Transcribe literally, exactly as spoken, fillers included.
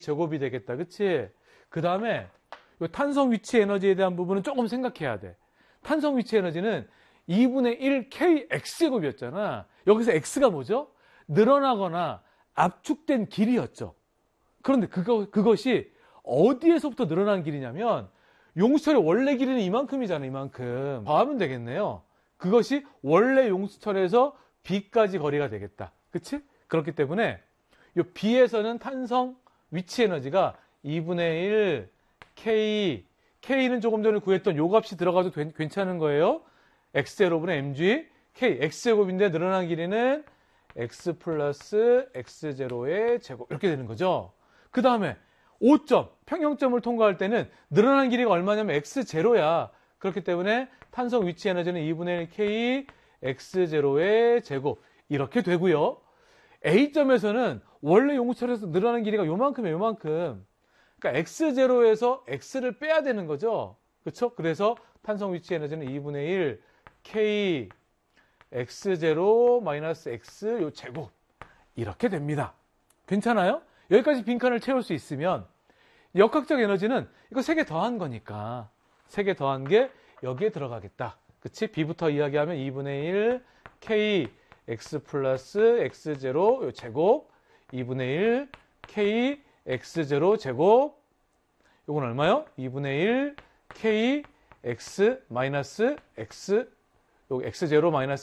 제곱이 되겠다. 그치? 그 다음에 탄성 위치 에너지에 대한 부분은 조금 생각해야 돼. 탄성 위치 에너지는 이분의 일 케이 엑스 제곱이었잖아. 여기서 X가 뭐죠? 늘어나거나 압축된 길이였죠. 그런데 그거, 그것이 어디에서부터 늘어난 길이냐면 용수철의 원래 길이는 이만큼이잖아. 이만큼. 더하면 되겠네요. 그것이 원래 용수철에서 B까지 거리가 되겠다. 그치? 그렇기 때문에 이 B에서는 탄성 위치 에너지가 이분의 일 K, K는 조금 전에 구했던 요 값이 들어가도 되, 괜찮은 거예요. 엑스 제로분의 엠지, K, X제곱인데 늘어난 길이는 X 플러스 엑스 제로의 제곱. 이렇게 되는 거죠. 그 다음에 오 점, 평형점을 통과할 때는 늘어난 길이가 얼마냐면 엑스 제로야. 그렇기 때문에 탄성 위치 에너지는 이분의 일 K, 엑스 제로의 제곱. 이렇게 되고요. A점에서는 원래 용수철에서 늘어난 길이가 요만큼이에요. 요만큼. 그러니까 엑스 제로에서 X를 빼야 되는 거죠. 그렇죠? 그래서 탄성 위치 에너지는 이분의 일 K, 엑스 제로 마이너스 X 요 제곱. 이렇게 됩니다. 괜찮아요? 여기까지 빈칸을 채울 수 있으면 역학적 에너지는 이거 세 개 더한 거니까 세 개 더한 게 여기에 들어가겠다. 그치? B부터 이야기하면 이분의 일 K, X 플러스 엑스 제로 요 제곱 이분의 일 K, 엑스 제로 제곱 요건 얼마요? 이분의 일 K, X 마이너스 X 요 엑스 제로 마이너스